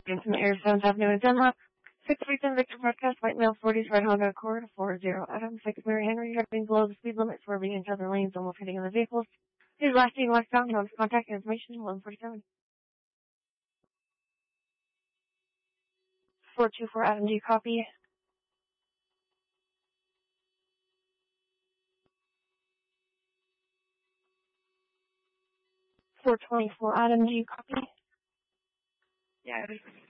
Intimate Air 7th Avenue in Dunlop. 6 Reason Victor Broadcast, White Male 40s, Red Honda Accord, 40 Adam, 6 Mary Henry, driving below the speed limit, swerving into other lanes, almost hitting other vehicles. His last being westbound, notice contact information, 1147. 424 Adam G, copy. 424 Adam G, copy. Yeah,